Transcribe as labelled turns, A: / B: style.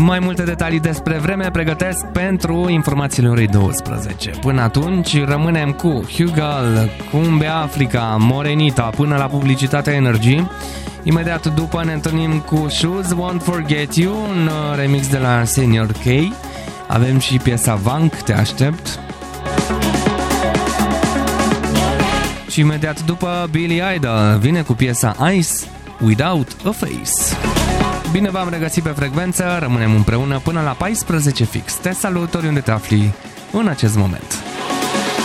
A: Mai multe detalii despre vreme pregătesc pentru informațiile orei 12. Până atunci rămânem cu Hugal, Cumbe Africa, Morenita până la publicitatea Energy. Imediat după ne întâlnim cu Shoes Won't Forget You, un remix de la Senior K. Avem și piesa Vank, Te Aștept. Și imediat după Billy Idol vine cu piesa Ice, Without a Face. Bine v-am regăsit pe frecvență, rămânem împreună până la 14 fix. Te salut oriunde te afli în acest moment.